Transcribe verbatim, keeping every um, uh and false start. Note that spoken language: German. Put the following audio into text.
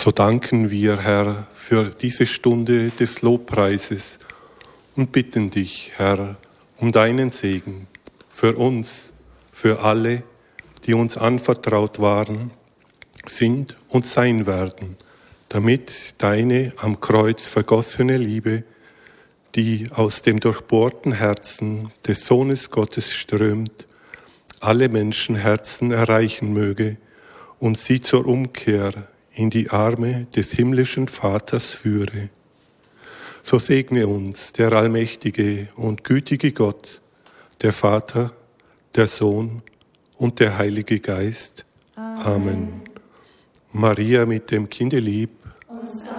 So danken wir, Herr, für diese Stunde des Lobpreises und bitten dich, Herr, um deinen Segen für uns, für alle, die uns anvertraut waren, sind und sein werden, damit deine am Kreuz vergossene Liebe, die aus dem durchbohrten Herzen des Sohnes Gottes strömt, alle Menschenherzen erreichen möge und sie zur Umkehr in die Arme des himmlischen Vaters führe. So segne uns der allmächtige und gütige Gott, der Vater, der Sohn und der Heilige Geist. Amen. Amen. Maria mit dem Kindelieb